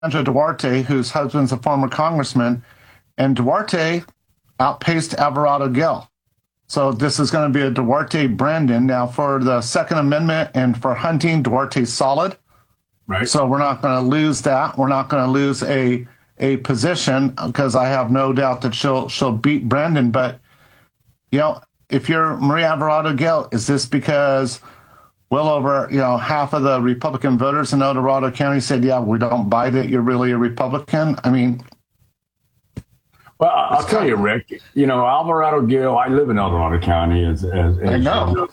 Sandra Duarte, whose husband's a former congressman, and Duarte outpaced Alvarado Gil. So this is going to be a Duarte Brandon. Now, for the Second Amendment and for hunting, Duarte's solid. Right. So we're not going to lose that. We're not going to lose a position because I have no doubt that she'll beat Brandon. But, if you're Maria Alvarado Gil, is this because well over, half of the Republican voters in El Dorado County said, yeah, we don't buy that you're really a Republican? I mean, well, I'll tell you, Rick, Alvarado Gil, I live in El Dorado County as I know.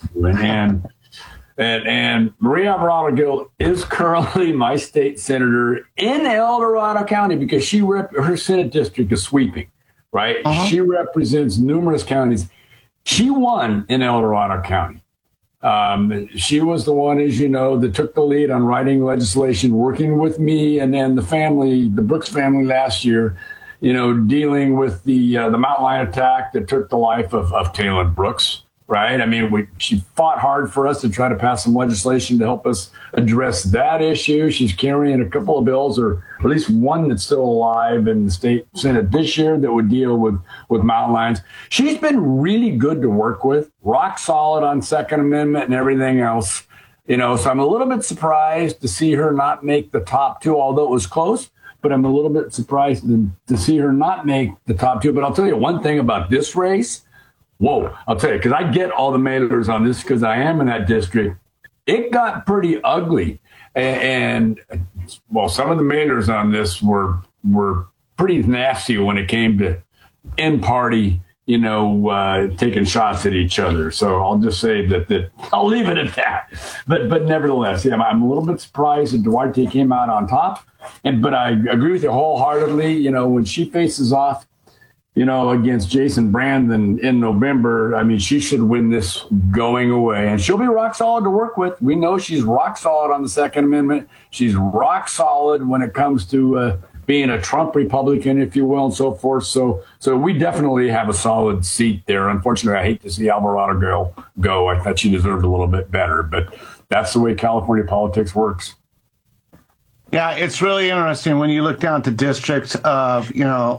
And Maria Alvarado Gil is currently my state senator in El Dorado County because her Senate district is sweeping, right? Uh-huh. She represents numerous counties. She won in El Dorado County. She was the one, as you know, that took the lead on writing legislation, working with me and then the Brooks family last year, dealing with the Mountain Lion attack that took the life of Taylor Brooks. Right. I mean, she fought hard for us to try to pass some legislation to help us address that issue. She's carrying a couple of bills, or at least one that's still alive in the state Senate this year that would deal with mountain lions. She's been really good to work with, rock solid on Second Amendment and everything else. So I'm a little bit surprised to see her not make the top two, although it was close. But I'm a little bit surprised to see her not make the top two. But I'll tell you one thing about this race. Whoa, I'll tell you, because I get all the mailers on this because I am in that district. It got pretty ugly. And some of the mailers on this were pretty nasty when it came to in-party, taking shots at each other. So I'll just say that I'll leave it at that. But nevertheless, I'm a little bit surprised that Duarte came out on top. But I agree with you wholeheartedly. When she faces off, against Jason Brandon in November, I mean, she should win this going away. And she'll be rock solid to work with. We know she's rock solid on the Second Amendment. She's rock solid when it comes to being a Trump Republican, if you will, and so forth. So we definitely have a solid seat there. Unfortunately, I hate to see Alvarado go. I thought she deserved a little bit better. But that's the way California politics works. Yeah, it's really interesting when you look down at the districts of,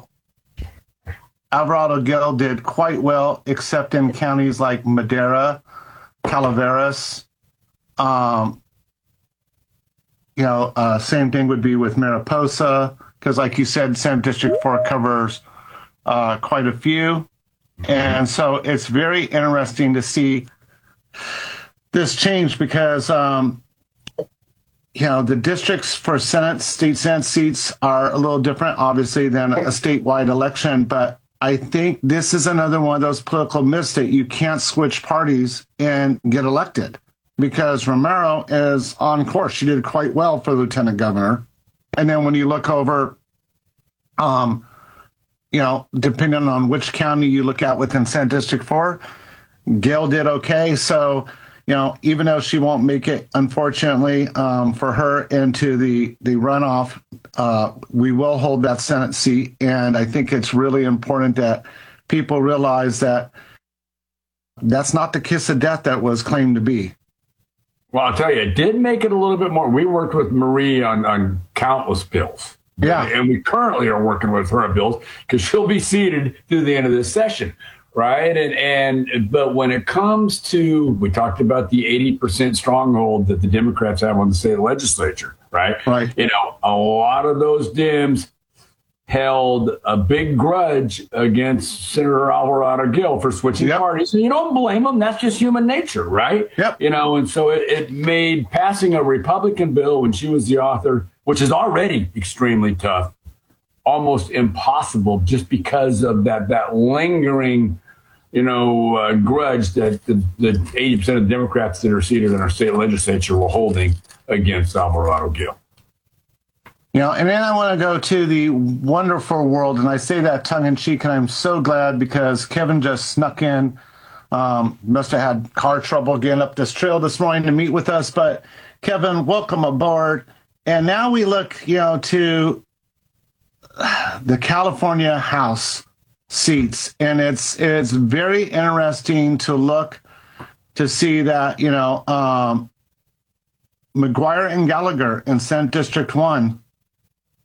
Alvarado Gil did quite well, except in counties like Madera, Calaveras. Same thing would be with Mariposa, because like you said, Senate District 4 covers quite a few. And so it's very interesting to see this change because, the districts for state Senate seats are a little different, obviously, than a statewide election, but I think this is another one of those political myths that you can't switch parties and get elected because Romero is on course. She did quite well for lieutenant governor. And then when you look over, depending on which county you look at within Senate District 4, Gail did okay. So, even though she won't make it, unfortunately, for her into the runoff, we will hold that Senate seat. And I think it's really important that people realize that that's not the kiss of death that was claimed to be. Well, I'll tell you, it did make it a little bit more. We worked with Marie on countless bills. Yeah. And we currently are working with her on bills because she'll be seated through the end of this session. Right. But when it comes to, we talked about the 80% stronghold that the Democrats have on the state legislature. Right. Right. A lot of those Dems held a big grudge against Senator Alvarado Gil for switching parties. And you don't blame them. That's just human nature. Right. Yep. And so it made passing a Republican bill when she was the author, which is already extremely tough, almost impossible just because of that lingering, grudge that the 80% of Democrats that are seated in our state legislature were holding against Alvarado Gil. And then I want to go to the wonderful world, and I say that tongue in cheek, and I'm so glad because Kevin just snuck in. Must have had car trouble getting up this trail this morning to meet with us, but Kevin, welcome aboard. And now we look, to the California House seats, and it's very interesting to look to see that McGuire and Gallagher in Senate District 1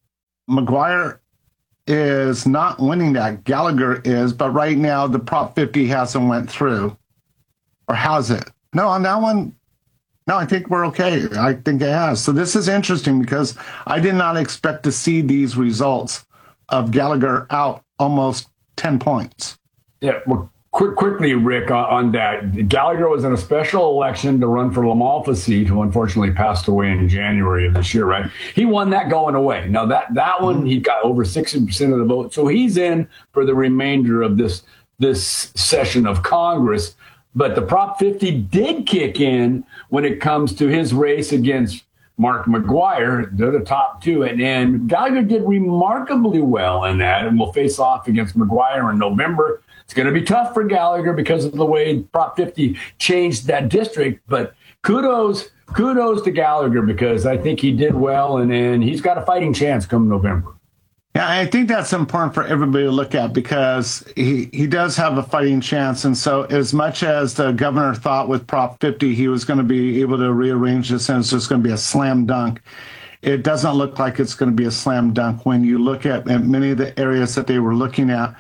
McGuire is not winning that. Gallagher is, but right now the Prop 50 hasn't went through. Or has it? No, on that one, no, I think we're okay. I think it has. So this is interesting because I did not expect to see these results of Gallagher out almost 10 points. Yeah, well, quickly, Rick, on that. Gallagher was in a special election to run for Lamalfa seat, who unfortunately passed away in January of this year, right? He won that going away. Now, that one, he got over 60% of the vote. So he's in for the remainder of this session of Congress. But the Prop 50 did kick in when it comes to his race against Mark McGuire. They're the top two. And Gallagher did remarkably well in that and will face off against McGuire in November. It's going to be tough for Gallagher because of the way Prop 50 changed that district. But kudos to Gallagher because I think he did well, and he's got a fighting chance come November. Yeah, I think that's important for everybody to look at because he does have a fighting chance. And so as much as the governor thought with Prop 50 he was going to be able to rearrange this and it's just going to be a slam dunk, it doesn't look like it's going to be a slam dunk when you look at many of the areas that they were looking at.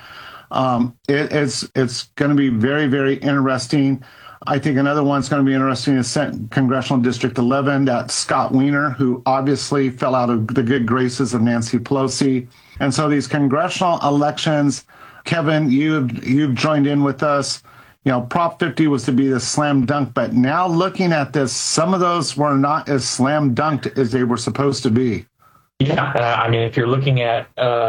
It's going to be very, very interesting. I think another one's going to be interesting is Congressional District 11, that Scott Wiener, who obviously fell out of the good graces of Nancy Pelosi. And so these congressional elections, Kevin, you've joined in with us. You know, Prop 50 was to be the slam dunk, but now looking at this, some of those were not as slam dunked as they were supposed to be. Yeah, I mean, if you're looking at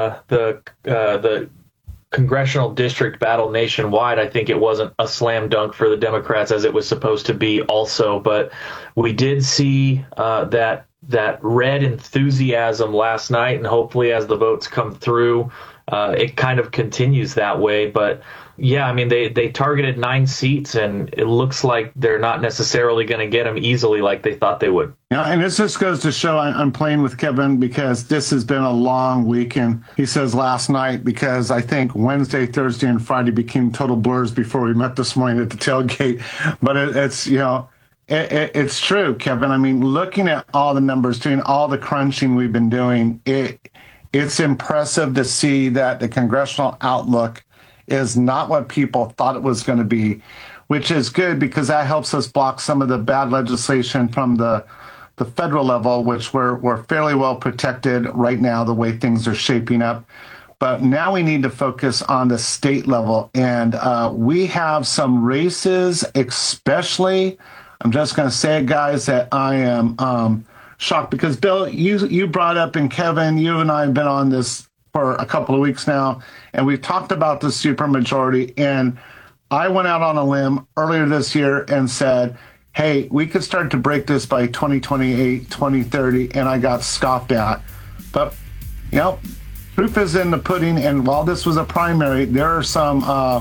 the congressional district battle nationwide, I think it wasn't a slam dunk for the Democrats as it was supposed to be also. But we did see that red enthusiasm last night, and hopefully as the votes come through, it kind of continues that way. But yeah, I mean, they targeted 9 seats, and it looks like they're not necessarily going to get them easily like they thought they would. Yeah, and this just goes to show I'm playing with Kevin because this has been a long week. And he says last night, because I think Wednesday, Thursday, and Friday became total blurs before we met this morning at the tailgate. But it's, you know, it's true, Kevin. I mean, looking at all the numbers, doing all the crunching we've been doing, it's impressive to see that the congressional outlook is not what people thought it was going to be, which is good because that helps us block some of the bad legislation from the federal level, which we're fairly well protected right now, the way things are shaping up. But now we need to focus on the state level. And we have some races, especially, I'm just going to say it, guys, that I am shocked because, Bill, you brought up, and Kevin, you and I have been on this for a couple of weeks now, and we've talked about the supermajority. And I went out on a limb earlier this year and said, hey, we could start to break this by 2028, 2030, and I got scoffed at. But, you know, proof is in the pudding, and while this was a primary, there are some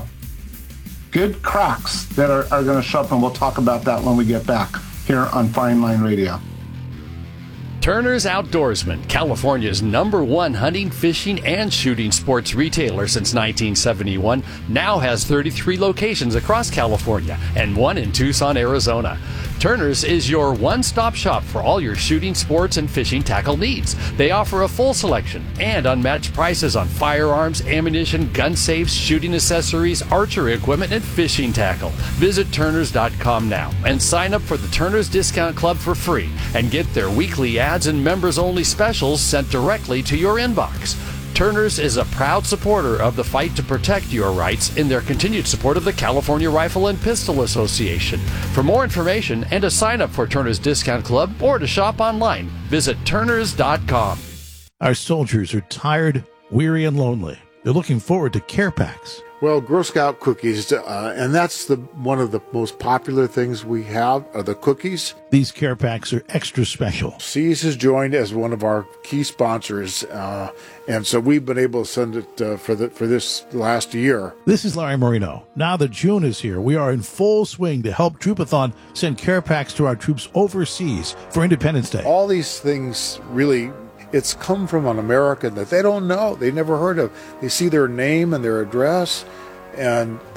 good cracks that are going to show up, and we'll talk about that when we get back here on Fine Line Radio. Turner's Outdoorsman, California's #1 hunting, fishing, and shooting sports retailer since 1971, now has 33 locations across California and 1 in Tucson, Arizona. Turner's is your one-stop shop for all your shooting, sports, and fishing tackle needs. They offer a full selection and unmatched prices on firearms, ammunition, gun safes, shooting accessories, archery equipment, and fishing tackle. Visit Turners.com now and sign up for the Turner's Discount Club for free and get their weekly ads and members-only specials sent directly to your inbox. Turner's is a proud supporter of the fight to protect your rights in their continued support of the California Rifle and Pistol Association. For more information and to sign up for Turner's Discount Club or to shop online, visit Turners.com. Our soldiers are tired, weary, and lonely. They're looking forward to care packs. Well, Girl Scout cookies, and that's one of the most popular things we have, are the cookies. These care packs are extra special. Seas has joined as one of our key sponsors, and so we've been able to send it for this last year. This is Larry Marino. Now that June is here, we are in full swing to help Troopathon send care packs to our troops overseas for Independence Day. All these things really, it's come from an American that they don't know, they never heard of. They see their name and their address, and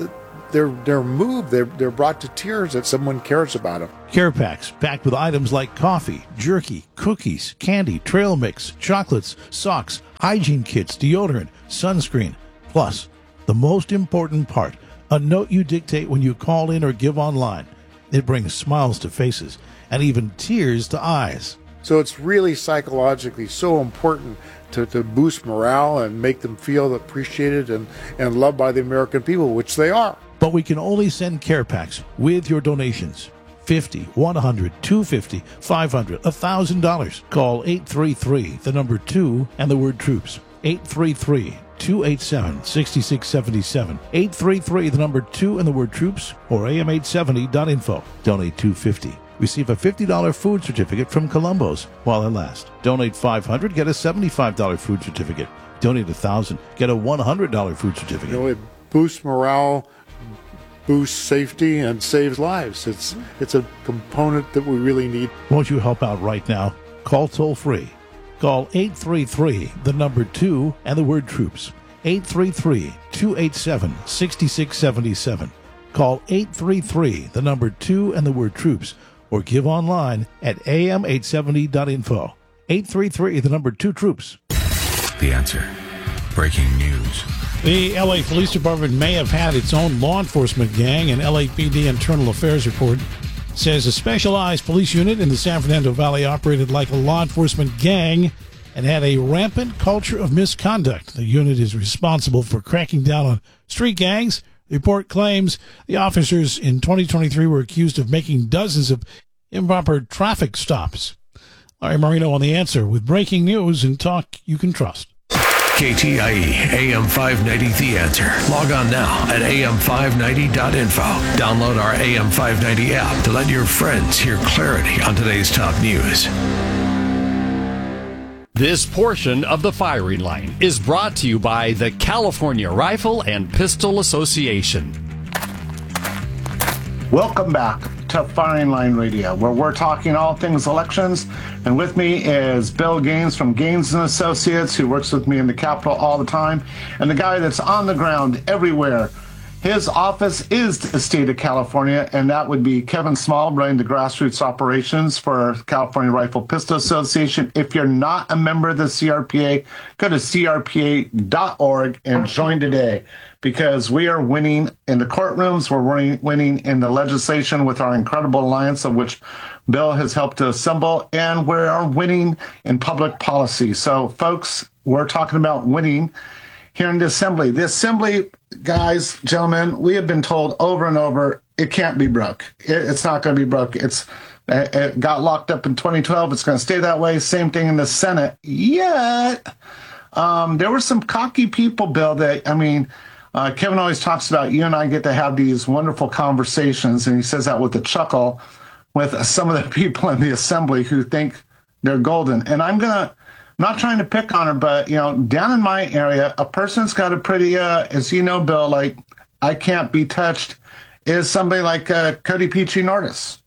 they're moved. They're brought to tears that someone cares about them. Care packs packed with items like coffee, jerky, cookies, candy, trail mix, chocolates, socks, hygiene kits, deodorant, sunscreen. Plus, the most important part, a note you dictate when you call in or give online. It brings smiles to faces and even tears to eyes. So it's really psychologically so important to boost morale and make them feel appreciated and loved by the American people, which they are. But we can only send care packs with your donations. $50, $100, $250, $500, $1,000. Call 833, the number 2, and the word troops. 833-287-6677. 833, the number 2, and the word troops, or am870.info. Donate $250. Receive a $50 food certificate from Columbo's while it lasts. Donate $500, get a $75 food certificate. Donate $1,000, get a $100 food certificate. You know, it boosts morale, boosts safety, and saves lives. It's a component that we really need. Won't you help out right now? Call toll free. Call 833, the number 2, and the word troops. 833-287-6677. Call 833, the number 2, and the word troops, or give online at am870.info. 833, the number 2, troops. The Answer. Breaking news. The LA Police Department may have had its own law enforcement gang. An LAPD Internal Affairs report says a specialized police unit in the San Fernando Valley operated like a law enforcement gang and had a rampant culture of misconduct. The unit is responsible for cracking down on street gangs. The report claims the officers in 2023 were accused of making dozens of improper traffic stops. Larry Marino on The Answer with breaking news and talk you can trust. KTIE AM 590 The Answer. Log on now at am590.info. Download our AM 590 app to let your friends hear clarity on today's top news. This portion of the firing line is brought to you by the California Rifle and Pistol Association. Welcome back to Firing Line Radio, where we're talking all things elections. And with me is Bill Gaines from Gaines & Associates, who works with me in the Capitol all the time, and the guy that's on the ground everywhere. His office is the state of California, and that would be Kevin Small, running the grassroots operations for California Rifle Pistol Association. If you're not a member of the CRPA, go to crpa.org and join today, because we are winning in the courtrooms. We're winning in the legislation with our incredible alliance, of which Bill has helped to assemble, and we are winning in public policy. So, folks, we're talking about winning here in the Assembly. The Assembly, guys, gentlemen, we have been told over and over, it can't be broke. It's not going to be broke. It got locked up in 2012. It's going to stay that way. Same thing in the Senate. Yet, there were some cocky people, Bill, that, I mean, Kevin always talks about, you and I get to have these wonderful conversations, and he says that with a chuckle, with some of the people in the Assembly who think they're golden. And I'm not trying to pick on her, but, you know, down in my area, a person's got a pretty, as you know, Bill, like, I can't be touched, is somebody like Cody Petrie Nordis.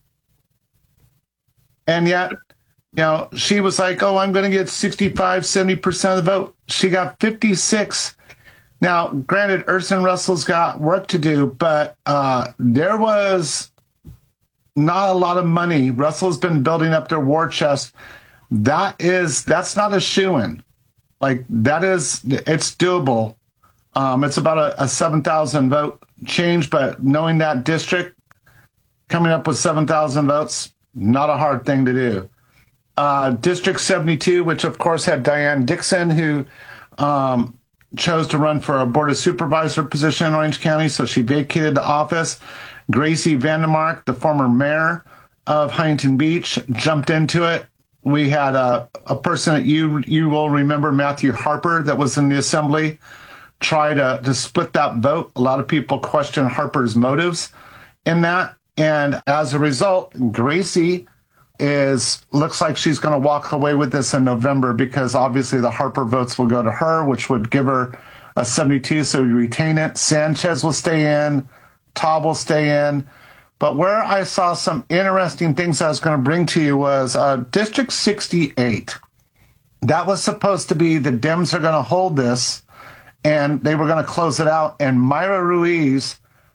And yet, you know, she was like, oh, I'm going to get 65, 70% of the vote. She got 56. Now, granted, Urson Russell's got work to do, but there was not a lot of money. Russell's been building up their war chest. That's not a shoo-in. Like, it's doable. It's about a 7,000 vote change, but knowing that district, coming up with 7,000 votes, not a hard thing to do. District 72, which of course had Diane Dixon, who chose to run for a board of supervisor position in Orange County, so she vacated the office. Gracie Vandermark, the former mayor of Huntington Beach, jumped into it. We had a person that you will remember, Matthew Harper, that was in the Assembly, try to split that vote. A lot of people question Harper's motives in that. And as a result, Gracie looks like she's going to walk away with this in November, because obviously the Harper votes will go to her, which would give her a 72, so we retain it. Sanchez will stay in. Taub will stay in. But where I saw some interesting things I was going to bring to you was District 68. That was supposed to be the Dems are going to hold this, and they were going to close it out. And Myra Ruiz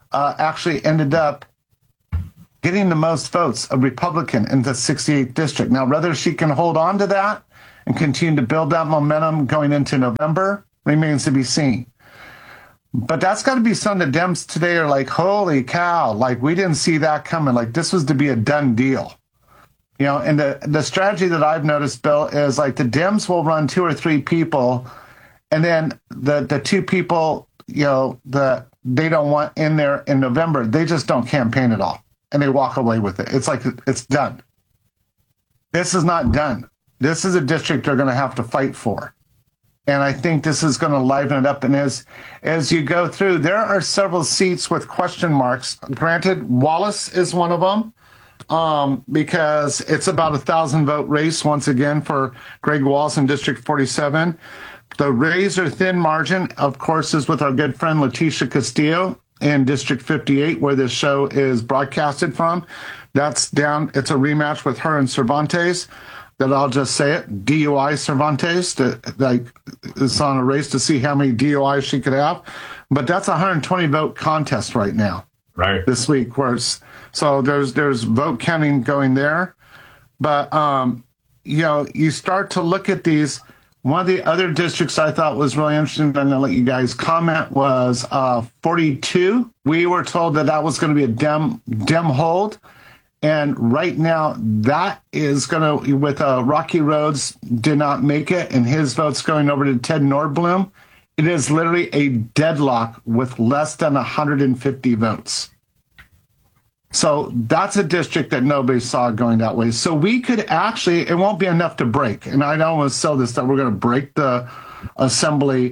actually ended up getting the most votes, a Republican, in the 68th district. Now, whether she can hold on to that and continue to build that momentum going into November remains to be seen. But that's got to be something that Dems today are like, holy cow, like we didn't see that coming. Like this was to be a done deal. And the strategy that I've noticed, Bill, is like the Dems will run 2 or 3 people, and then the 2 people, that they don't want in there in November, they just don't campaign at all. And they walk away with it. It's like, it's done. This is not done. This is a district they're going to have to fight for. And I think this is going to liven it up. And as you go through, there are several seats with question marks. Granted, Wallace is one of them, because it's about 1,000 vote race once again for Greg Wallace in District 47. The razor thin margin, of course, is with our good friend Leticia Castillo in District 58, where this show is broadcasted from. That's down. It's a rematch with her and Cervantes. That I'll just say it, DUI Cervantes. It's on a race to see how many DUIs she could have. But that's a 120 vote contest right now. Right. This week. So there's vote counting going there. But, you start to look at these. One of the other districts I thought was really interesting, I'm going to let you guys comment, was 42. We were told that was going to be a Dem hold. And right now, that is going to, with Rocky Rhodes did not make it, and his vote's going over to Ted Nordblum. It is literally a deadlock with less than 150 votes. So that's a district that nobody saw going that way. So we could actually, it won't be enough to break. And I don't want to sell this that we're going to break the assembly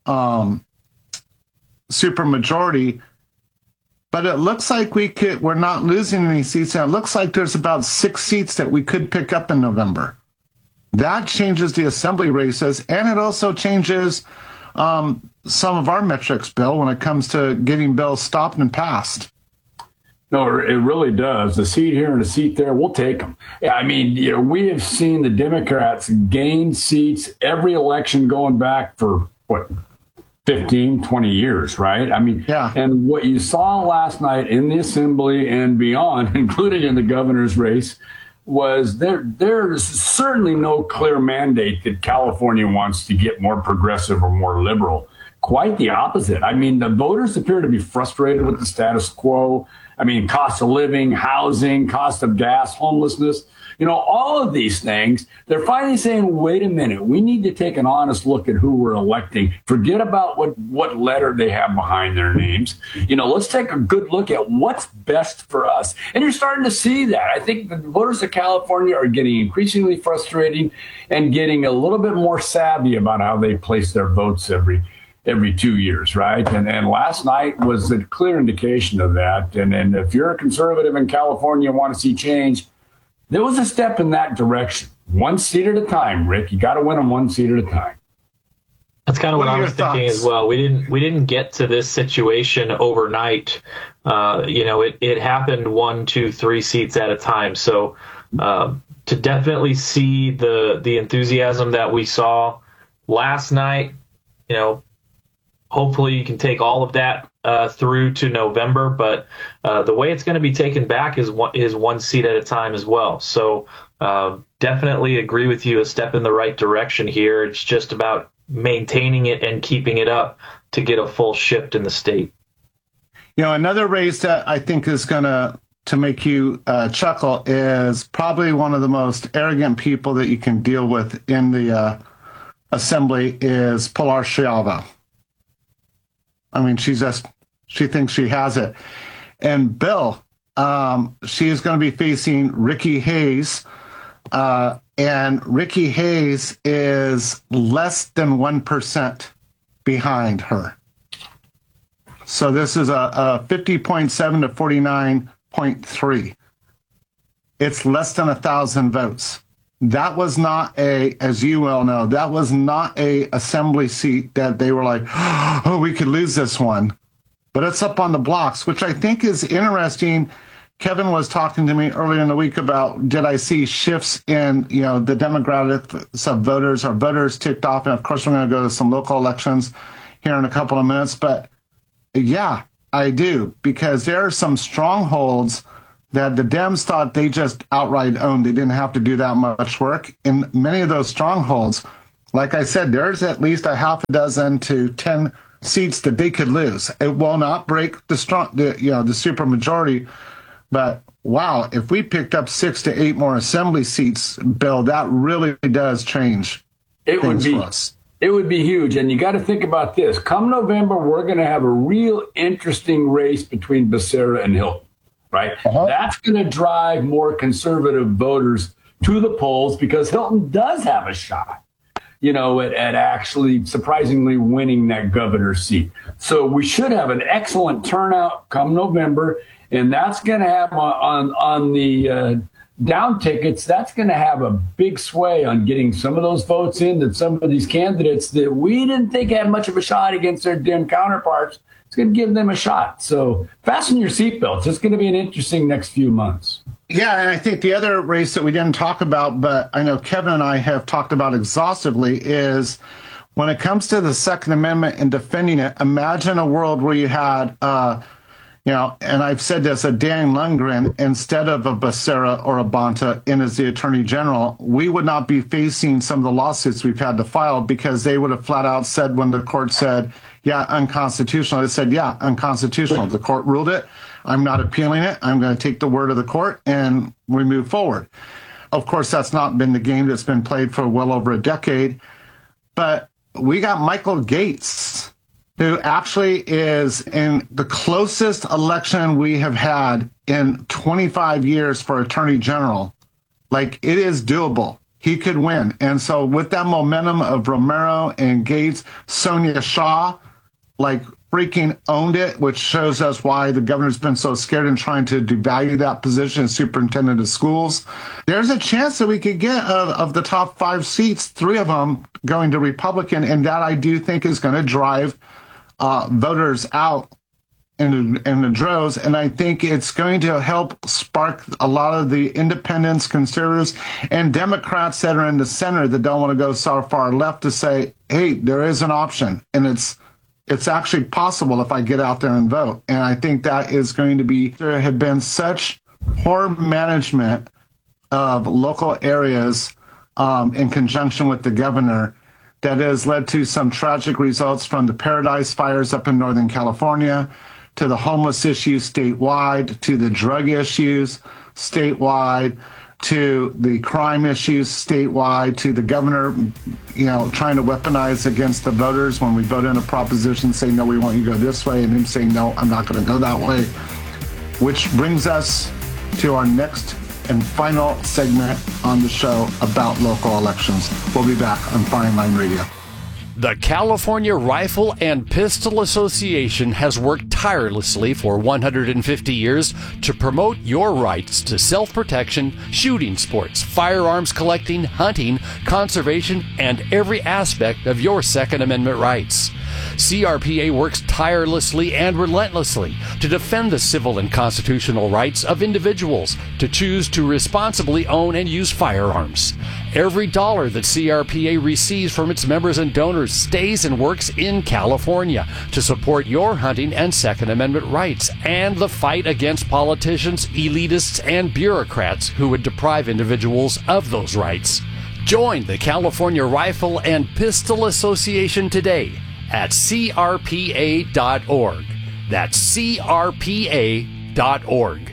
supermajority. But it looks like we're not losing any seats. And it looks like there's about 6 seats that we could pick up in November. That changes the assembly races. And it also changes some of our metrics, Bill, when it comes to getting bills stopped and passed. No, it really does. The seat here and the seat there, we'll take them. I mean, we have seen the Democrats gain seats every election going back for, 15, 20 years, right? I mean, yeah. And what you saw last night in the assembly and beyond, including in the governor's race, was there's certainly no clear mandate that California wants to get more progressive or more liberal. Quite the opposite. I mean, the voters appear to be frustrated with the status quo. I mean, cost of living, housing, cost of gas, homelessness, all of these things. They're finally saying, wait a minute, we need to take an honest look at who we're electing. Forget about what letter they have behind their names. Let's take a good look at what's best for us. And you're starting to see that. I think the voters of California are getting increasingly frustrating and getting a little bit more savvy about how they place their votes every 2 years, right? And last night was a clear indication of that. And if you're a conservative in California and want to see change, there was a step in that direction. 1 seat at a time, Rick. You got to win them 1 seat at a time. That's kind of what I was thinking as well. We didn't get to this situation overnight. It happened 1, 2, 3 seats at a time. So to definitely see the enthusiasm that we saw last night, hopefully you can take all of that through to November, but the way it's going to be taken back is 1 seat at a time as well. So definitely agree with you, a step in the right direction here. It's just about maintaining it and keeping it up to get a full shift in the state. Another race that I think is going to make you chuckle is probably one of the most arrogant people that you can deal with in the assembly is Pilar Schiavo. I mean, she thinks she has it. And Bill, she is going to be facing Ricky Hayes. And Ricky Hayes is less than 1% behind her. So this is a 50.7 to 49.3. It's less than 1,000 votes. That was not as you well know, that was not a assembly seat that they were like, oh, we could lose this one. But it's up on the blocks, which I think is interesting. Kevin was talking to me earlier in the week about, did I see shifts in, the demographics of voters? Are voters ticked off? And of course, we're going to go to some local elections here in a couple of minutes. But yeah, I do, because there are some strongholds that the Dems thought they just outright owned. They didn't have to do that much work. In many of those strongholds, like I said, there's at least a half a dozen to 10 seats that they could lose. It will not break the super majority, but wow, if we picked up 6 to 8 more assembly seats, Bill, that really does change things for us. It would be huge. And you got to think about this. Come November, we're going to have a real interesting race between Becerra and Hilton, right? That's going to drive more conservative voters to the polls because Hilton does have a shot, at actually surprisingly winning that governor's seat. So we should have an excellent turnout come November. And that's going to have on the down tickets, that's going to have a big sway on getting some of those votes in that some of these candidates that we didn't think had much of a shot against their Dem counterparts. It's going to give them a shot. So fasten your seatbelts. It's going to be an interesting next few months. Yeah, and I think the other race that we didn't talk about, but I know Kevin and I have talked about exhaustively, is when it comes to the Second Amendment and defending it, imagine a world where you had and I've said this, a Dan Lundgren instead of a Becerra or a Bonta in as the Attorney General, we would not be facing some of the lawsuits we've had to file because they would have flat out said when the court said, yeah, unconstitutional, they said, yeah, unconstitutional. The court ruled it. I'm not appealing it. I'm going to take the word of the court and we move forward. Of course, that's not been the game that's been played for well over a decade. But we got Michael Gates, who actually is in the closest election we have had in 25 years for Attorney General. Like, it is doable. He could win. And so with that momentum of Romero and Gates, Sonia Shaw, freaking owned it, which shows us why the governor's been so scared and trying to devalue that position as superintendent of schools. There's a chance that we could get of the top 5 seats, 3 of them going to Republican, and that I do think is going to drive voters out in the droves, and I think it's going to help spark a lot of the independents, conservatives, and Democrats that are in the center that don't want to go so far left to say, hey, there is an option, and it's actually possible if I get out there and vote. And I think that is going to be, there have been such poor management of local areas in conjunction with the governor that has led to some tragic results, from the Paradise fires up in Northern California, to the homeless issues statewide, to the drug issues statewide, to the crime issues statewide, to the governor, trying to weaponize against the voters when we vote in a proposition, say, no, we want you to go this way, and him saying, no, I'm not going to go that way. Which brings us to our next and final segment on the show about local elections. We'll be back on Firing Line Radio. The California Rifle and Pistol Association has worked tirelessly for 150 years to promote your rights to self-protection, shooting sports, firearms collecting, hunting, conservation, and every aspect of your Second Amendment rights. CRPA works tirelessly and relentlessly to defend the civil and constitutional rights of individuals to choose to responsibly own and use firearms. Every dollar that CRPA receives from its members and donors stays and works in California to support your hunting and Second Amendment rights and the fight against politicians, elitists, and bureaucrats who would deprive individuals of those rights. Join the California Rifle and Pistol Association today at crpa.org. That's crpa.org.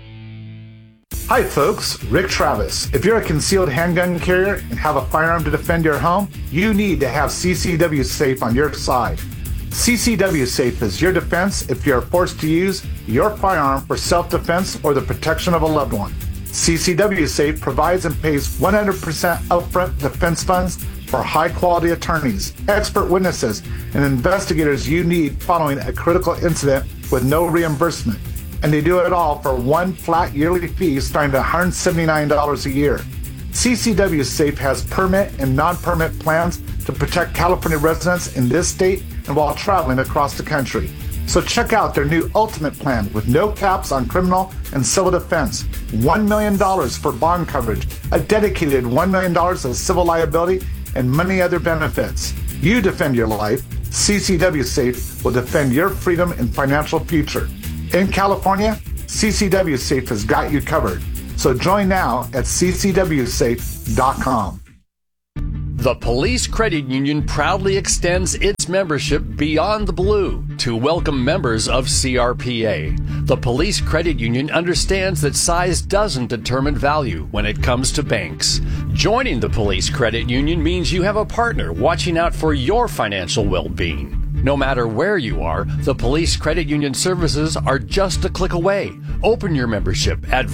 Hi folks, Rick Travis. If you're a concealed handgun carrier and have a firearm to defend your home, you need to have CCW Safe on your side. CCW Safe is your defense if you're forced to use your firearm for self-defense or the protection of a loved one. CCW Safe provides and pays 100% upfront defense funds for high-quality attorneys, expert witnesses, and investigators you need following a critical incident with no reimbursement. And they do it all for one flat yearly fee starting at $179 a year. CCW Safe has permit and non-permit plans to protect California residents in this state and while traveling across the country. So check out their new Ultimate Plan with no caps on criminal and civil defense, $1 million for bond coverage, a dedicated $1 million of civil liability, and many other benefits. You defend your life. CCW Safe will defend your freedom and financial future. In California, CCW Safe has got you covered. So join now at ccwsafe.com. The Police Credit Union proudly extends its membership beyond the blue to welcome members of CRPA. The Police Credit Union understands that size doesn't determine value when it comes to banks. Joining the Police Credit Union means you have a partner watching out for your financial well-being. No matter where you are, the Police Credit Union services are just a click away. Open your membership at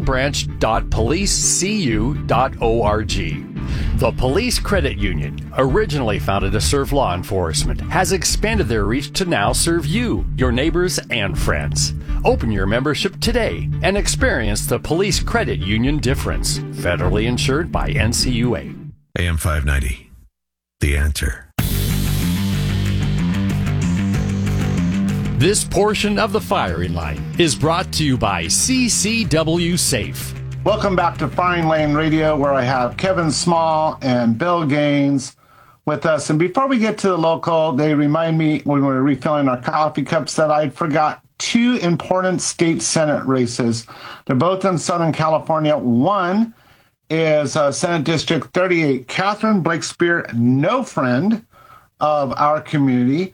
virtualbranch.policecu.org. The Police Credit Union, originally founded to serve law enforcement, has expanded their reach to now serve you, your neighbors, and friends. Open your membership today and experience the Police Credit Union difference. Federally insured by NCUA. AM 590, The Answer. This portion of the firing line is brought to you by CCW Safe. Welcome back to Firing Lane Radio, where I have Kevin Small and Bill Gaines with us. And before we get to the local, they remind me when we were refilling our coffee cups that I forgot two important state Senate races. They're both in Southern California. One is Senate District 38, Catherine Blakespear, no friend of our community.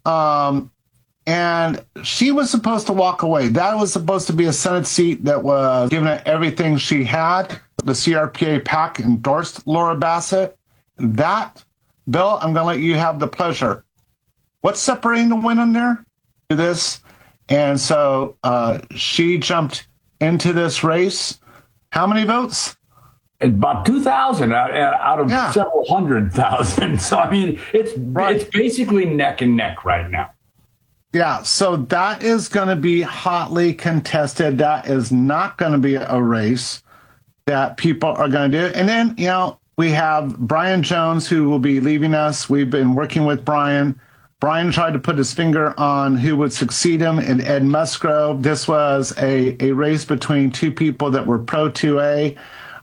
And she was supposed to walk away. That was supposed to be a Senate seat that was given her everything she had. The CRPA PAC endorsed Laura Bassett. That, Bill, I'm going to let you have the pleasure. What's separating the women there? Do this. And so she jumped into this race. How many votes? About 2,000 out of several 100,000. So, I mean, it's basically neck and neck right now. Yeah, so that is going to be hotly contested. That is not going to be a race that people are going to do. And then, we have Brian Jones, who will be leaving us. We've been working with Brian. Brian tried to put his finger on who would succeed him in Ed Musgrove. This was a race between two people that were pro-2A.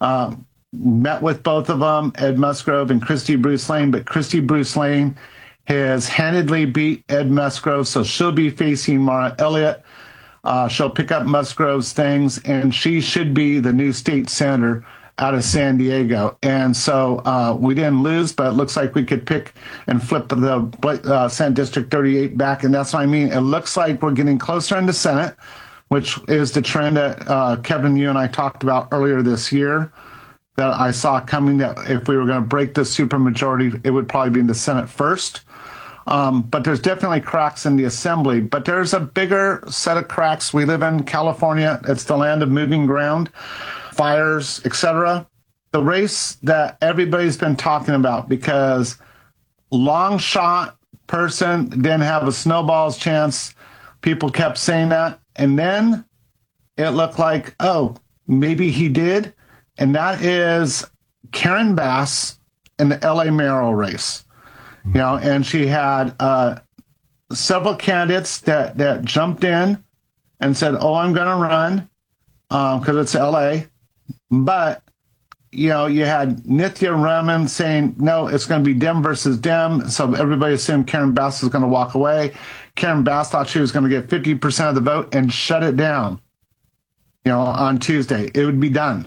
Met with both of them, Ed Musgrove and Christy Bruce Lane, but Christy Bruce Lane has handedly beat Ed Musgrove, so she'll be facing Mara Elliott. She'll pick up Musgrove's things, and she should be the new state senator out of San Diego. And so we didn't lose, but it looks like we could pick and flip the Senate District 38 back, and that's what I mean. It looks like we're getting closer in the Senate, which is the trend that Kevin, you and I talked about earlier this year, that I saw coming, that if we were going to break the supermajority, it would probably be in the Senate first. But there's definitely cracks in the assembly. But there's a bigger set of cracks. We live in California. It's the land of moving ground, fires, etc. The race that everybody's been talking about, because long shot person didn't have a snowball's chance. People kept saying that. And then it looked like, oh, maybe he did. And that is Karen Bass in the LA mayoral race. And she had several candidates that jumped in and said, oh, I'm going to run because it's LA. But, you had Nithya Raman saying, no, it's going to be Dem versus Dem. So everybody assumed Karen Bass was going to walk away. Karen Bass thought she was going to get 50% of the vote and shut it down, on Tuesday. It would be done.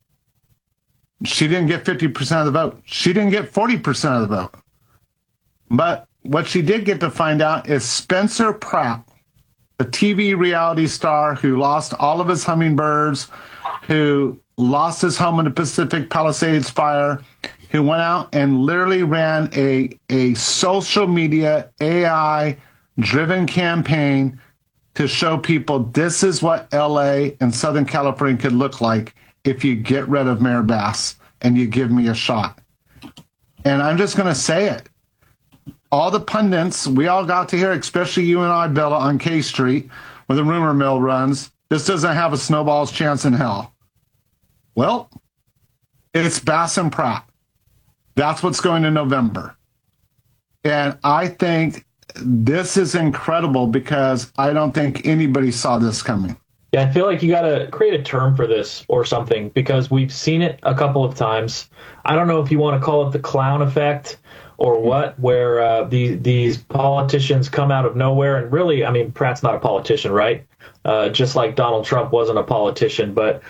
She didn't get 50% of the vote. She didn't get 40% of the vote. But what she did get to find out is Spencer Pratt, the TV reality star who lost all of his hummingbirds, who lost his home in the Pacific Palisades fire, who went out and literally ran a social media AI-driven campaign to show people this is what LA and Southern California could look like if you get rid of Mayor Bass and you give me a shot. And I'm just going to say it. All the pundits, we all got to hear, especially you and I, Bella, on K Street, where the rumor mill runs, this doesn't have a snowball's chance in hell. Well, it's Bass and Pratt. That's what's going to November. And I think this is incredible because I don't think anybody saw this coming. Yeah, I feel like you got to create a term for this or something, because we've seen it a couple of times. I don't know if you want to call it the clown effect or what, where these politicians come out of nowhere. And really, I mean, Pratt's not a politician, right? Just like Donald Trump wasn't a politician, but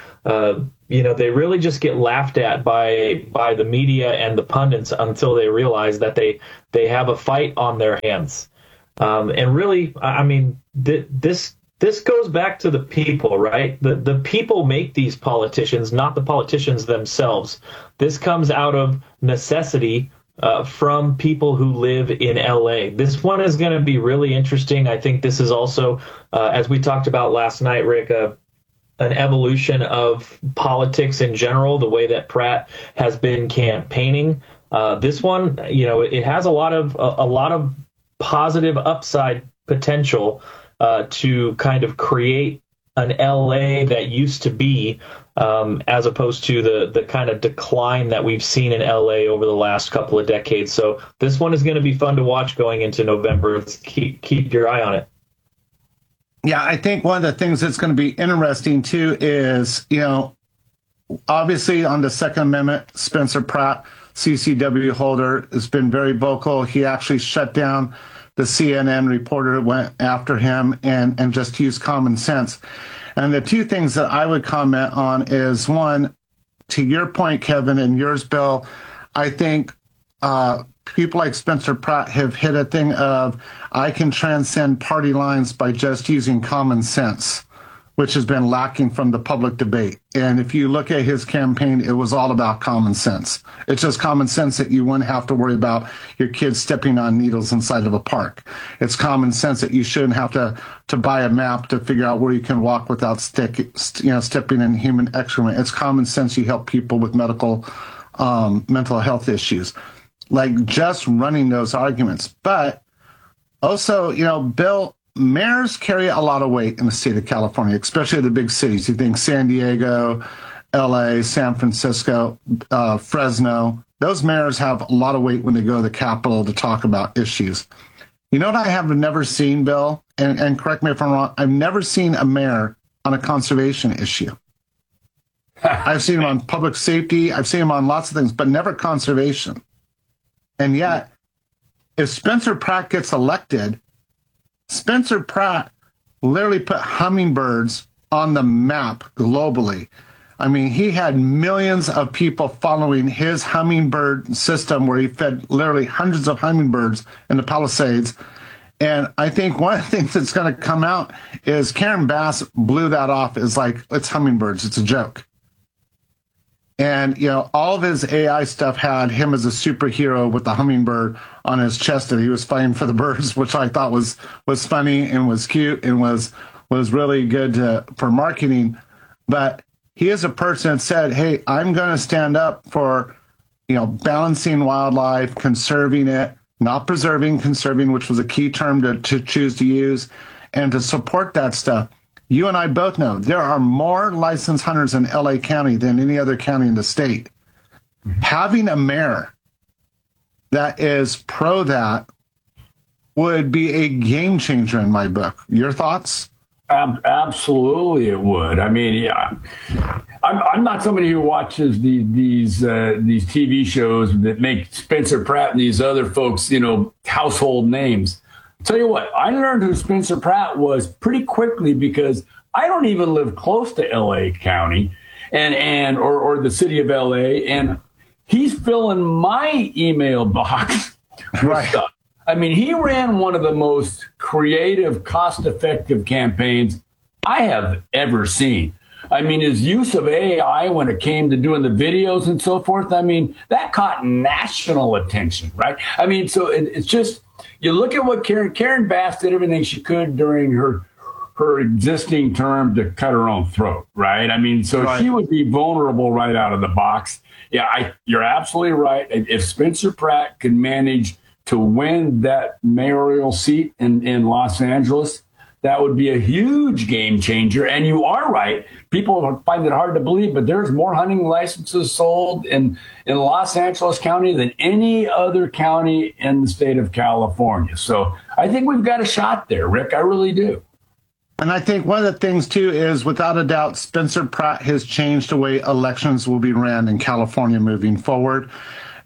they really just get laughed at by the media and the pundits until they realize that they have a fight on their hands. And really, I mean, this goes back to the people, right? The people make these politicians, not the politicians themselves. This comes out of necessity from people who live in LA. This one is going to be really interesting. I think this is also, as we talked about last night, Rick, an evolution of politics in general, the way that Pratt has been campaigning. This one, it has a lot of positive upside potential to kind of create an LA that used to be, as opposed to the kind of decline that we've seen in LA over the last couple of decades. So this one is going to be fun to watch going into November. Keep your eye on it. Yeah, I think one of the things that's going to be interesting too is, obviously on the Second Amendment, Spencer Pratt, CCW holder, has been very vocal. He actually shut down the CNN reporter that went after him and just used common sense. And the two things that I would comment on is, one, to your point, Kevin, and yours, Bill, I think people like Spencer Pratt have hit a thing of, I can transcend party lines by just using common sense, which has been lacking from the public debate. And if you look at his campaign, it was all about common sense. It's just common sense that you wouldn't have to worry about your kids stepping on needles inside of a park. It's common sense that you shouldn't have to buy a map to figure out where you can walk without stepping in human excrement. It's common sense you help people with mental health issues. Like just running those arguments. But also, Bill, mayors carry a lot of weight in the state of California, especially the big cities. You think San Diego, LA, San Francisco, Fresno. Those mayors have a lot of weight when they go to the Capitol to talk about issues. You know what I have never seen, Bill? And correct me if I'm wrong, I've never seen a mayor on a conservation issue. I've seen him on public safety. I've seen him on lots of things, but never conservation. And yet, if Spencer Pratt gets elected, Spencer Pratt literally put hummingbirds on the map globally. I mean, he had millions of people following his hummingbird system where he fed literally hundreds of hummingbirds in the Palisades. And I think one of the things that's going to come out is Karen Bass blew that off as like, it's hummingbirds, it's a joke. And, all of his AI stuff had him as a superhero with the hummingbird on his chest that he was fighting for the birds, which I thought was funny and was cute and was really good for marketing. But he is a person that said, hey, I'm going to stand up for, balancing wildlife, conserving it, not preserving, conserving, which was a key term to choose to use, and to support that stuff. You and I both know there are more licensed hunters in LA County than any other county in the state. Mm-hmm. Having a mayor that is pro that would be a game changer in my book. Your thoughts? Absolutely, it would. I mean, yeah, I'm not somebody who watches these TV shows that make Spencer Pratt and these other folks, household names. Tell you what, I learned who Spencer Pratt was pretty quickly because I don't even live close to LA County or the city of LA, and he's filling my email box with stuff. I mean, he ran one of the most creative, cost-effective campaigns I have ever seen. I mean, his use of AI when it came to doing the videos and so forth, I mean, that caught national attention, right? I mean, so it's just, you look at what Karen Bass did everything she could during her existing term to cut her own throat, right? I mean, so she would be vulnerable right out of the box. Yeah, you're absolutely right. If Spencer Pratt could manage to win that mayoral seat in Los Angeles, that would be a huge game changer. And you are right. People find it hard to believe, but there's more hunting licenses sold in Los Angeles County than any other county in the state of California. So I think we've got a shot there, Rick. I really do. And I think one of the things, too, is without a doubt, Spencer Pratt has changed the way elections will be ran in California moving forward.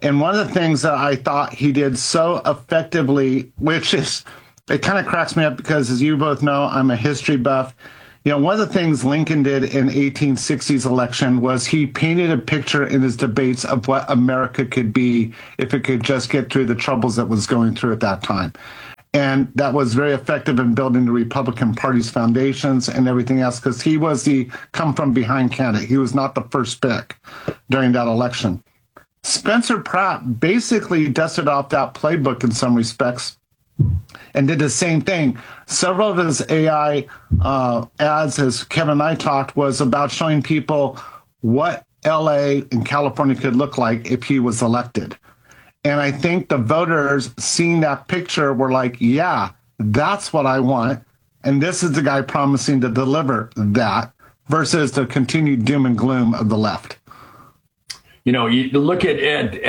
And one of the things that I thought he did so effectively, which is, it kind of cracks me up because, as you both know, I'm a history buff. One of the things Lincoln did in 1860's election was he painted a picture in his debates of what America could be if it could just get through the troubles that was going through at that time. And that was very effective in building the Republican Party's foundations and everything else, because he was the come-from-behind candidate. He was not the first pick during that election. Spencer Pratt basically dusted off that playbook in some respects and did the same thing. Several of his AI ads, as Kevin and I talked, was about showing people what LA and California could look like if he was elected. And I think the voters seeing that picture were like, yeah, that's what I want. And this is the guy promising to deliver that versus the continued doom and gloom of the left. You look at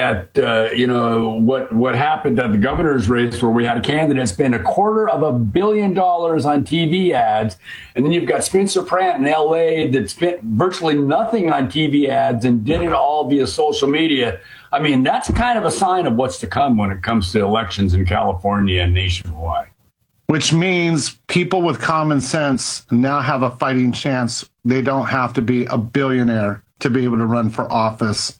what happened at the governor's race, where we had a candidate spend $250 million on TV ads, and then you've got Spencer Pratt in L.A. that spent virtually nothing on TV ads and did it all via social media. I mean, that's kind of a sign of what's to come when it comes to elections in California and nationwide. Which means people with common sense now have a fighting chance. They don't have to be a billionaire to be able to run for office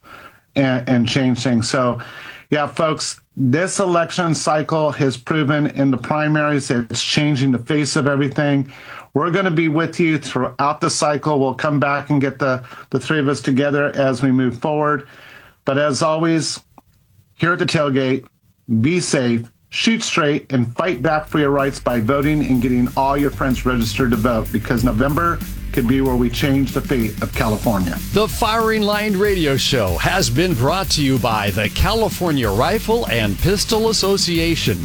and change things. So, yeah, folks, this election cycle has proven in the primaries that it's changing the face of everything. We're going to be with you throughout the cycle. We'll come back and get the three of us together as we move forward. But as always, here at the tailgate, be safe, shoot straight, and fight back for your rights by voting and getting all your friends registered to vote, because November could be where we change the fate of California. The Firing Line Radio Show has been brought to you by the California Rifle and Pistol Association,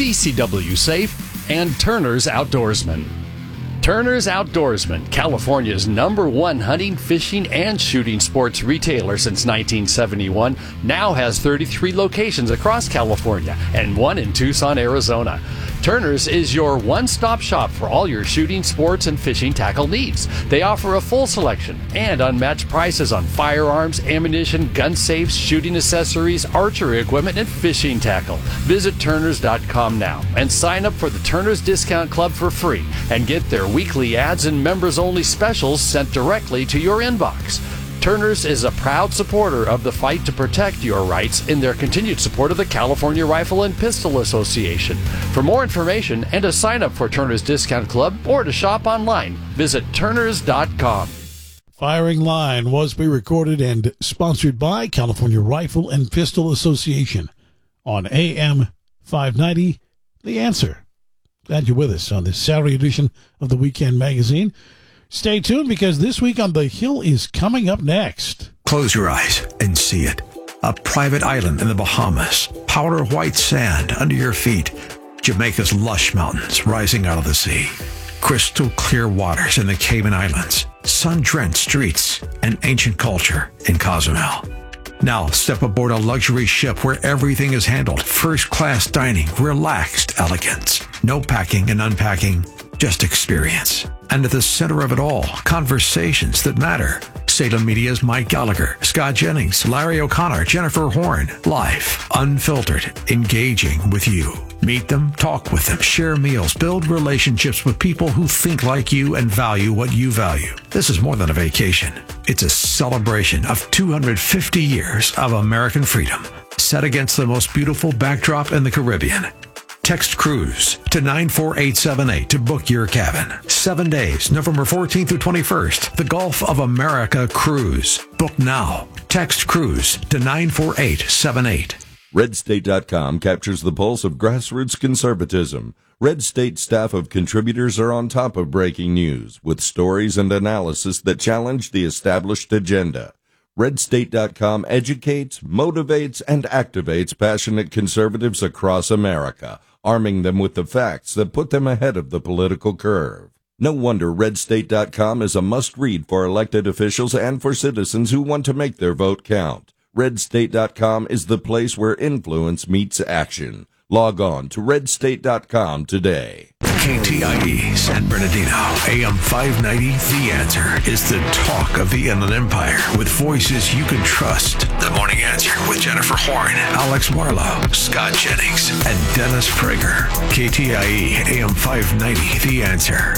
CCW Safe, and Turner's Outdoorsman. Turner's Outdoorsman, California's #1 hunting, fishing, and shooting sports retailer since 1971, now has 33 locations across California and one in Tucson, Arizona. Turner's is your one-stop shop for all your shooting, sports, and fishing tackle needs. They offer a full selection and unmatched prices on firearms, ammunition, gun safes, shooting accessories, archery equipment, and fishing tackle. Visit Turners.com now and sign up for the Turner's Discount Club for free and get their weekly ads and members-only specials sent directly to your inbox. Turner's is a proud supporter of the fight to protect your rights in their continued support of the California Rifle and Pistol Association. For more information and to sign up for Turner's Discount Club or to shop online, visit Turners.com. Firing Line was pre-recorded and sponsored by California Rifle and Pistol Association on AM 590, The Answer. Glad you're with us on this Saturday edition of the Weekend Magazine. Stay tuned, because This Week on the Hill is coming up next. Close your eyes and see it. A private island in the Bahamas, powder white sand under your feet, Jamaica's lush mountains rising out of the sea, crystal clear waters in the Cayman Islands, sun-drenched streets, and ancient culture in Cozumel. Now step aboard a luxury ship where everything is handled, first-class dining, relaxed elegance, no packing and unpacking, just experience. And at the center of it all, conversations that matter. Salem Media's Mike Gallagher, Scott Jennings, Larry O'Connor, Jennifer Horn. Live, unfiltered, engaging with you. Meet them, talk with them, share meals, build relationships with people who think like you and value what you value. This is more than a vacation. It's a celebration of 250 years of American freedom, set against the most beautiful backdrop in the Caribbean. Text Cruise to 94878 to book your cabin. 7 days, November 14th through 21st. The Gulf of America Cruise. Book now. Text Cruise to 94878. RedState.com captures the pulse of grassroots conservatism. Red State staff of contributors are on top of breaking news with stories and analysis that challenge the established agenda. RedState.com educates, motivates, and activates passionate conservatives across America, arming them with the facts that put them ahead of the political curve. No wonder RedState.com is a must-read for elected officials and for citizens who want to make their vote count. RedState.com is the place where influence meets action. Log on to RedState.com today. KTIE San Bernardino, AM 590, The Answer is the talk of the Inland Empire with voices you can trust. The Morning Answer with Jennifer Horn, Alex Marlowe, Scott Jennings, and Dennis Prager. KTIE AM 590, The Answer.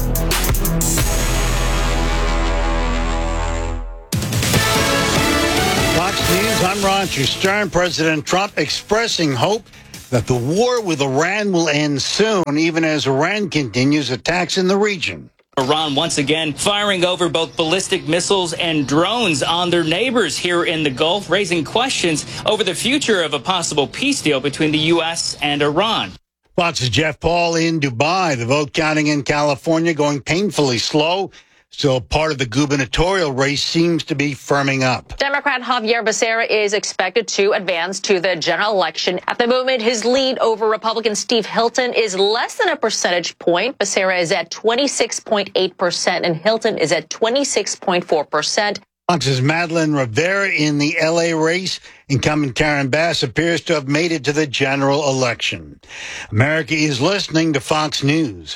Fox News, I'm Roger Stern. President Trump expressing hope that the war with Iran will end soon, even as Iran continues attacks in the region. Iran once again firing over both ballistic missiles and drones on their neighbors here in the Gulf, raising questions over the future of a possible peace deal between the U.S. and Iran. Fox's Jeff Paul in Dubai. The vote counting in California going painfully slow. Still, part of the gubernatorial race seems to be firming up. Democrat Javier Becerra is expected to advance to the general election. At the moment, his lead over Republican Steve Hilton is less than a percentage point. Becerra is at 26.8%, and Hilton is at 26.4%. Fox's Madeline Rivera in the L.A. race. Incumbent Karen Bass appears to have made it to the general election. America is listening to Fox News.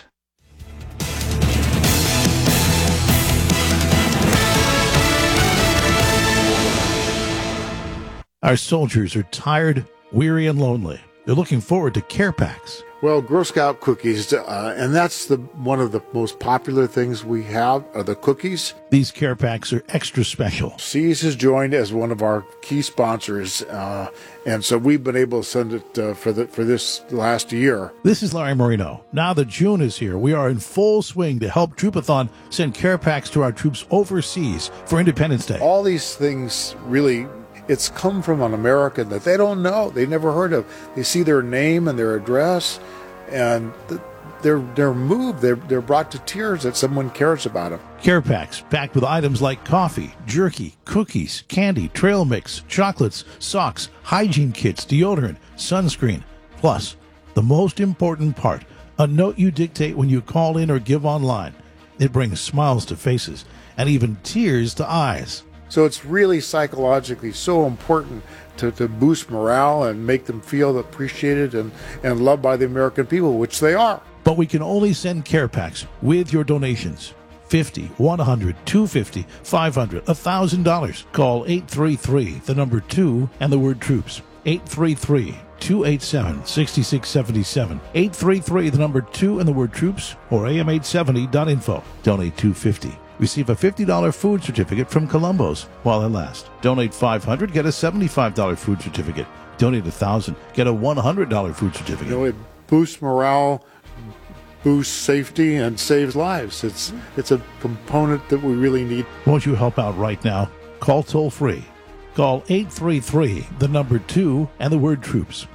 Our soldiers are tired, weary, and lonely. They're looking forward to care packs. Well, Girl Scout cookies, and that's one of the most popular things we have are the cookies. These care packs are extra special. Seas has joined as one of our key sponsors, and so we've been able to send it for this last year. This is Larry Marino. Now that June is here, we are in full swing to help Troopathon send care packs to our troops overseas for Independence Day. All these things really... It's come from an American that they don't know, they never heard of. They see their name and their address, and they're moved. They're brought to tears that someone cares about them. Care packs packed with items like coffee, jerky, cookies, candy, trail mix, chocolates, socks, hygiene kits, deodorant, sunscreen. Plus, the most important part, a note you dictate when you call in or give online. It brings smiles to faces and even tears to eyes. So it's really psychologically so important to boost morale and make them feel appreciated and loved by the American people, which they are. But we can only send care packs with your donations. $50, $100, $250, $500, $1,000. Call 833, the number 2, and the word troops. 833-287-6677. 833, the number 2, and the word troops, or am870.info. Donate $250. Receive a $50 food certificate from Columbo's while it lasts. Donate $500, get a $75 food certificate. Donate $1,000, get a $100 food certificate. It boosts morale, boosts safety, and saves lives. It's a component that we really need. Won't you help out right now? Call toll free. Call 833, the number 2, and the word troops.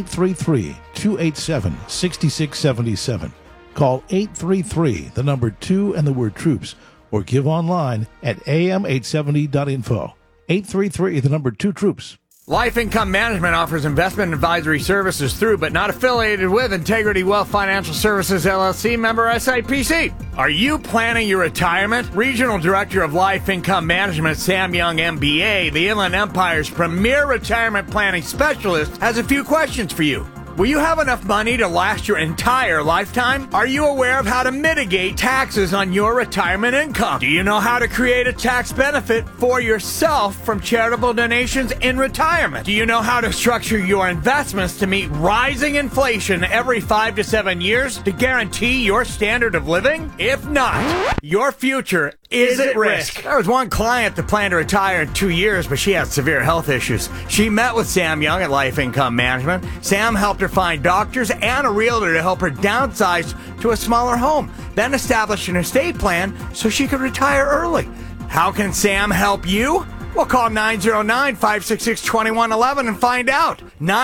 833-287-6677. Call 833, the number 2, and the word troops. Or give online at am870.info. 833, the number 2, troops. Life Income Management offers investment advisory services through, but not affiliated with, Integrity Wealth Financial Services, LLC, member SIPC. Are you planning your retirement? Regional Director of Life Income Management, Sam Young, MBA, the Inland Empire's premier retirement planning specialist, has a few questions for you. Will you have enough money to last your entire lifetime? Are you aware of how to mitigate taxes on your retirement income? Do you know how to create a tax benefit for yourself from charitable donations in retirement? Do you know how to structure your investments to meet rising inflation every 5 to 7 years to guarantee your standard of living? If not, your future is at risk. There was one client that planned to retire in 2 years, but she had severe health issues. She met with Sam Young at Life Income Management. Sam helped her find doctors and a realtor to help her downsize to a smaller home, then establish an estate plan so she could retire early. How can Sam help you? Well, call 909-566-2111 and find out.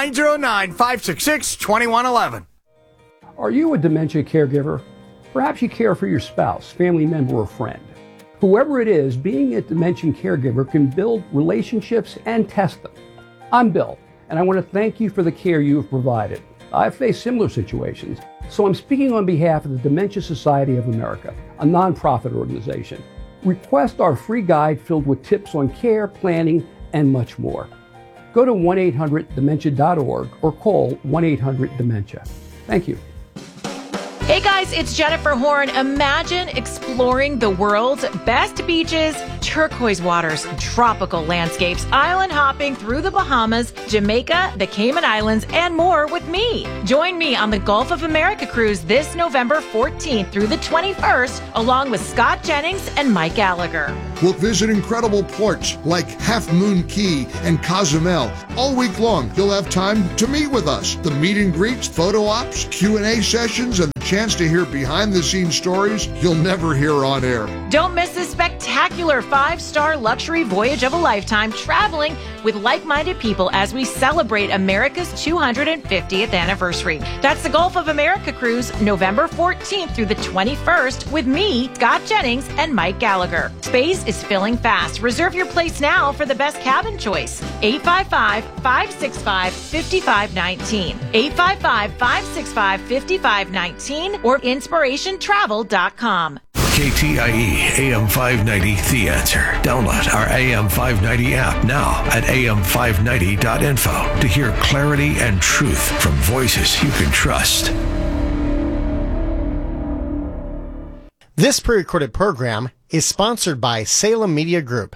909-566-2111. Are you a dementia caregiver? Perhaps you care for your spouse, family member, or friend. Whoever it is, being a dementia caregiver can build relationships and test them. I'm Bill, and I want to thank you for the care you have provided. I've faced similar situations, so I'm speaking on behalf of the Dementia Society of America, a nonprofit organization. Request our free guide filled with tips on care, planning, and much more. Go to 1-800-DEMENTIA.org or call 1-800-DEMENTIA. Thank you. Hey guys, it's Jennifer Horn. Imagine exploring the world's best beaches, turquoise waters, tropical landscapes, island hopping through the Bahamas, Jamaica, the Cayman Islands, and more with me. Join me on the Gulf of America cruise this November 14th through the 21st, along with Scott Jennings and Mike Gallagher. We'll visit incredible ports like Half Moon Key and Cozumel. All week long, you'll have time to meet with us. The meet and greets, photo ops, Q&A sessions, and the chance to hear behind-the-scenes stories you'll never hear on air. Don't miss this spectacular 5-star luxury voyage of a lifetime, traveling with like-minded people as we celebrate America's 250th anniversary. That's the Gulf of America cruise, November 14th through the 21st, with me, Scott Jennings, and Mike Gallagher. Space is filling fast. Reserve your place now for the best cabin choice. 855-565-5519. 855-565-5519 or inspirationtravel.com. KTIE AM 590 The Answer. Download our AM 590 app now at am590.info to hear clarity and truth from voices you can trust. This pre-recorded program is sponsored by Salem Media Group.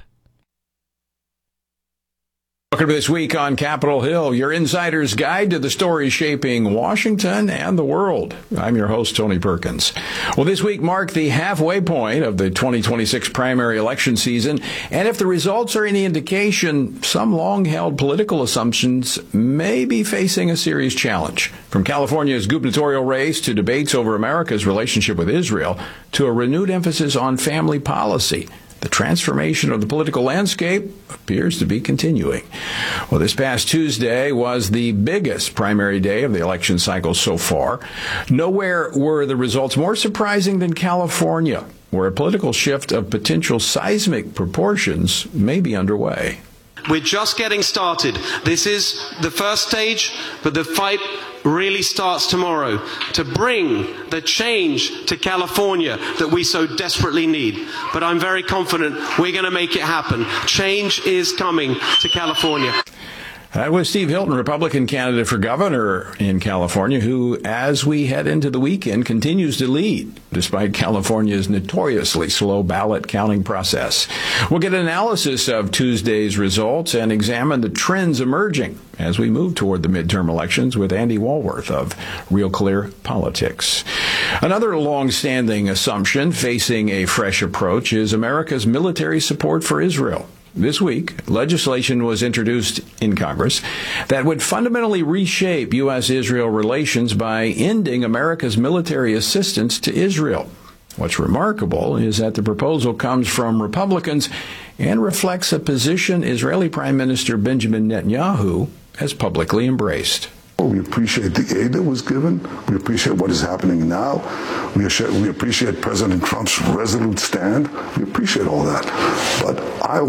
Welcome to This Week on Capitol Hill, your insider's guide to the stories shaping Washington and the world. I'm your host, Tony Perkins. Well, this week marked the halfway point of the 2026 primary election season, and if the results are any indication, some long-held political assumptions may be facing a serious challenge. From California's gubernatorial race to debates over America's relationship with Israel to a renewed emphasis on family policy, the transformation of the political landscape appears to be continuing. Well, this past Tuesday was the biggest primary day of the election cycle so far. Nowhere were the results more surprising than California, where a political shift of potential seismic proportions may be underway. We're just getting started. This is the first stage, but the fight really starts tomorrow to bring the change to California that we so desperately need. But I'm very confident we're going to make it happen. Change is coming to California. That was Steve Hilton, Republican candidate for governor in California, who, as we head into the weekend, continues to lead, despite California's notoriously slow ballot counting process. We'll get an analysis of Tuesday's results and examine the trends emerging as we move toward the midterm elections with Andy Walworth of Real Clear Politics. Another long-standing assumption facing a fresh approach is America's military support for Israel. This week, legislation was introduced in Congress that would fundamentally reshape U.S.-Israel relations by ending America's military assistance to Israel. What's remarkable is that the proposal comes from Republicans and reflects a position Israeli Prime Minister Benjamin Netanyahu has publicly embraced. We appreciate the aid that was given. We appreciate what is happening now. We appreciate President Trump's resolute stand. We appreciate all that. But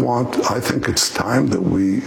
I think it's time that we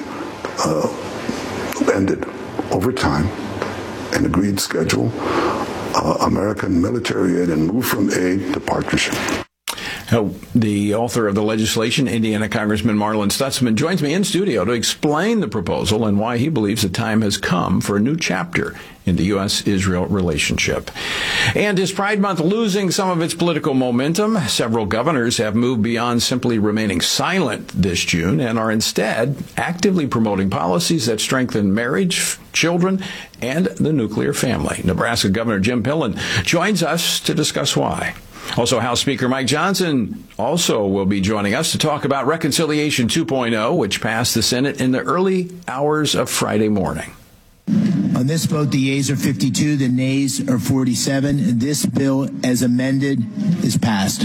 ended over time an agreed schedule, American military aid, and move from aid to partnership. The author of the legislation, Indiana Congressman Marlin Stutzman, joins me in studio to explain the proposal and why he believes the time has come for a new chapter in the U.S.-Israel relationship. And is Pride Month losing some of its political momentum? Several governors have moved beyond simply remaining silent this June and are instead actively promoting policies that strengthen marriage, children, and the nuclear family. Nebraska Governor Jim Pillen joins us to discuss why. Also, House Speaker Mike Johnson also will be joining us to talk about Reconciliation 2.0, which passed the Senate in the early hours of Friday morning. On this vote, the yeas are 52, the nays are 47. This bill, as amended, is passed.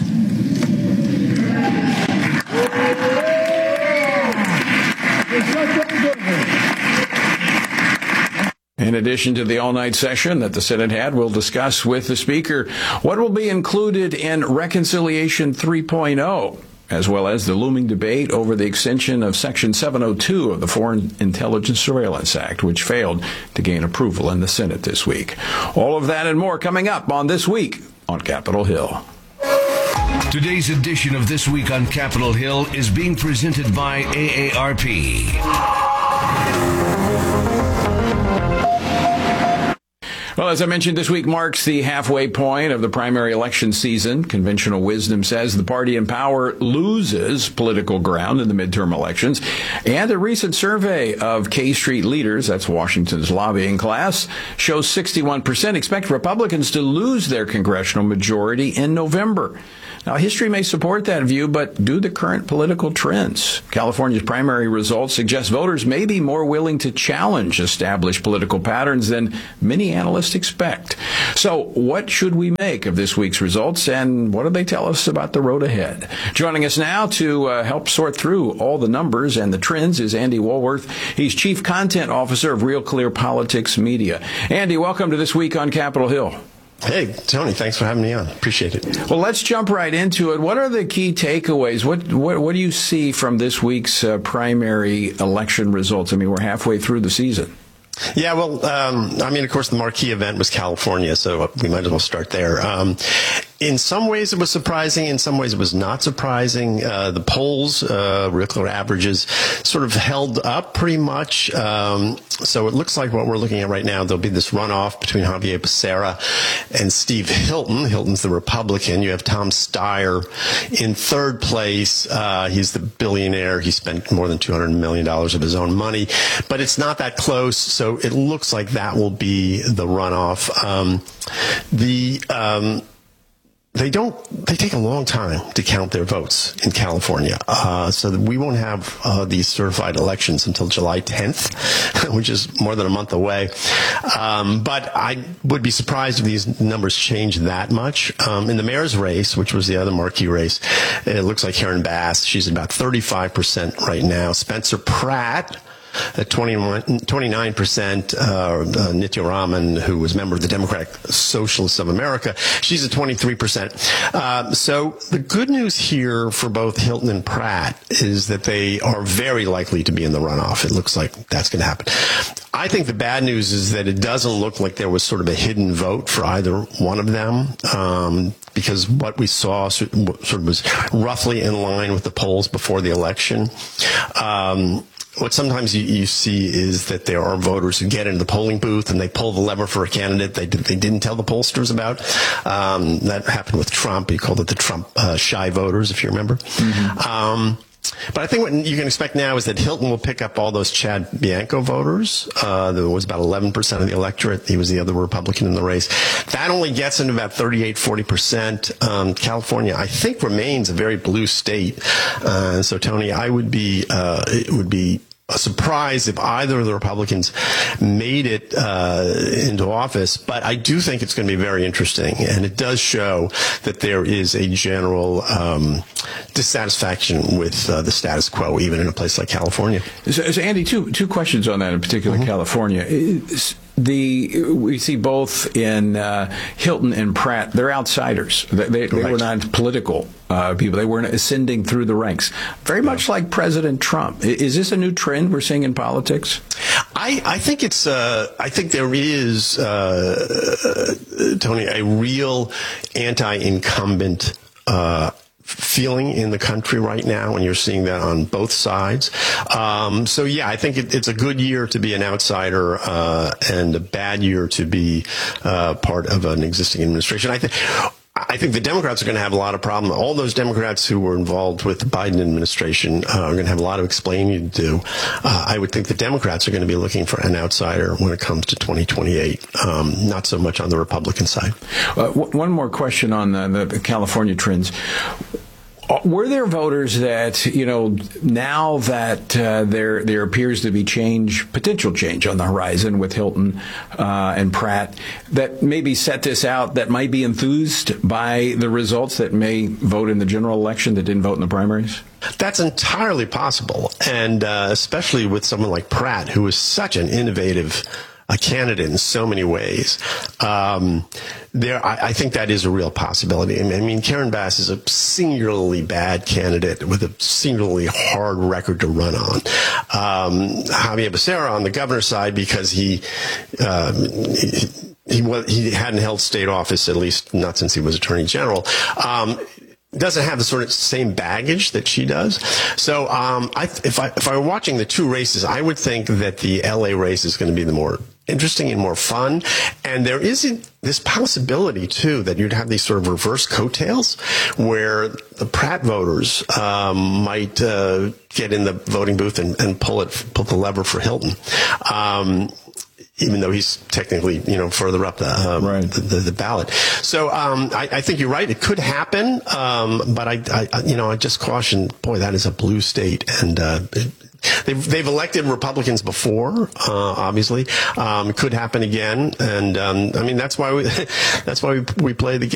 In addition to the all-night session that the Senate had, we'll discuss with the Speaker what will be included in Reconciliation 3.0, as well as the looming debate over the extension of Section 702 of the Foreign Intelligence Surveillance Act, which failed to gain approval in the Senate this week. All of that and more coming up on This Week on Capitol Hill. Today's edition of This Week on Capitol Hill is being presented by AARP. Well, as I mentioned, this week marks the halfway point of the primary election season. Conventional wisdom says the party in power loses political ground in the midterm elections. And a recent survey of K Street leaders, that's Washington's lobbying class, shows 61% expect Republicans to lose their congressional majority in November. Now, history may support that view, but do the current political trends? California's primary results suggest voters may be more willing to challenge established political patterns than many analysts expect. So what should we make of this week's results, and what do they tell us about the road ahead? Joining us now to help sort through all the numbers and the trends is Andy Woolworth. He's Chief Content Officer of Real Clear Politics Media. Andy, welcome to This Week on Capitol Hill. Hey, Tony, thanks for having me on. Appreciate it. Well, let's jump right into it. What are the key takeaways? What do you see from this week's primary election results? I mean, we're halfway through the season. Yeah, well, of course, the marquee event was California, so we might as well start there. In some ways, it was surprising. In some ways, it was not surprising. The polls, Real Clear averages, sort of held up pretty much. So it looks like what we're looking at right now, there'll be this runoff between Javier Becerra and Steve Hilton. Hilton's the Republican. You have Tom Steyer in third place. He's the billionaire. He spent more than $200 million of his own money. But it's not that close, so it looks like that will be the runoff. They take a long time to count their votes in California. So that we won't have these certified elections until July 10th, which is more than a month away. But I would be surprised if these numbers change that much. In the mayor's race, which was the other marquee race, it looks like Karen Bass, she's about 35% right now. Spencer Pratt at 29%, Nitya Raman, who was a member of the Democratic Socialists of America, she's at 23%. So the good news here for both Hilton and Pratt is that they are very likely to be in the runoff. It looks like that's going to happen. I think the bad news is that it doesn't look like there was sort of a hidden vote for either one of them, because what we saw sort of was roughly in line with the polls before the election. What sometimes you see is that there are voters who get into the polling booth and they pull the lever for a candidate they didn't tell the pollsters about. That happened with Trump. He called it the Trump shy voters, if you remember. Mm-hmm. But I think what you can expect now is that Hilton will pick up all those Chad Bianco voters. There was about 11% of the electorate. He was the other Republican in the race. That only gets into about 38-40%. California, I think, remains a very blue state. So, Tony, it would be a surprise if either of the Republicans made it into office, but I do think it's going to be very interesting, and it does show that there is a general dissatisfaction with the status quo, even in a place like California. So Andy, two questions on that, in particular, mm-hmm. California. We see both in Hilton and Pratt, they're outsiders. They were not political people. They weren't ascending through the ranks. Very much like President Trump. Is this a new trend we're seeing in politics? I think it's. I think there is, Tony, a real anti-incumbent feeling in the country right now, and you're seeing that on both sides. So yeah, I think it's a good year to be an outsider and a bad year to be part of an existing administration. I think the Democrats are going to have a lot of problems. All those Democrats who were involved with the Biden administration are going to have a lot of explaining to do. I would think the Democrats are going to be looking for an outsider when it comes to 2028, not so much on the Republican side. One more question on the California trends. Were there voters that, now that there appears to be potential change on the horizon with Hilton and Pratt, that maybe set this out, that might be enthused by the results, that may vote in the general election that didn't vote in the primaries? That's entirely possible, and especially with someone like Pratt, who is such an innovative candidate in so many ways. I think that is a real possibility. I mean, Karen Bass is a singularly bad candidate with a singularly hard record to run on. Javier Becerra on the governor's side, because he hadn't held state office, at least not since he was Attorney General. doesn't have the sort of same baggage that she does. So if I were watching the two races, I would think that the LA race is going to be the more interesting and more fun. And there isn't this possibility, too, that you'd have these sort of reverse coattails where the Pratt voters might get in the voting booth and pull the lever for Hilton. Even though he's technically, further up the ballot. So I think you're right. It could happen, but I just caution. Boy, that is a blue state, and they've elected Republicans before. Obviously, it could happen again, and that's why we play the game.